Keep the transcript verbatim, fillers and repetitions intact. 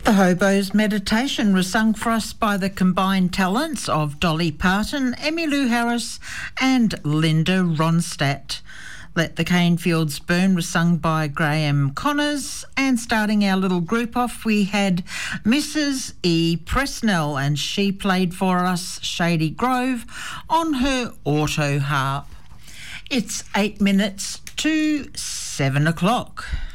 The Hobo's Meditation was sung for us by the combined talents of Dolly Parton, Emmylou Harris and Linda Ronstadt. Let the Cane Fields Burn was sung by Graham Connors, and starting our little group off we had Missus E. Presnell, and she played for us Shady Grove on her auto harp. It's eight minutes to seven o'clock.